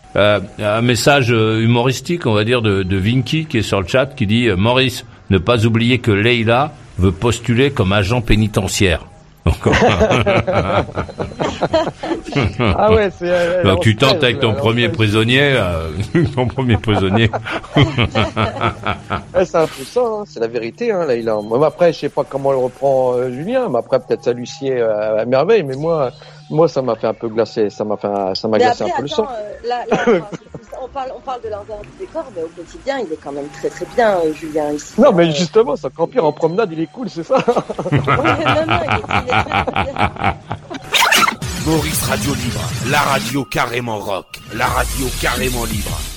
Un message humoristique, on va dire, de Vinky qui est sur le chat, qui dit Maurice, ne pas oublier que Leïla veut postuler comme agent pénitentiaire. Ah ouais, c'est. Donc tu tentes avec ton premier prisonnier, Ouais, c'est un peu ça, hein, c'est la vérité, hein, Leïla. Moi, après, je sais pas comment le reprend Julien, mais après peut-être ça lui sied à merveille, mais moi, ça m'a fait un peu glacer, ça m'a glacé un peu le sang. Là, on parle de l'envers du décor, mais au quotidien, il est quand même très très bien, Julien, ici. Non, mais justement, ça encore pire, en promenade, il est cool, c'est ça. Ouais, non, il est très très bien. Maurice Radio Libre, la radio carrément rock, la radio carrément libre.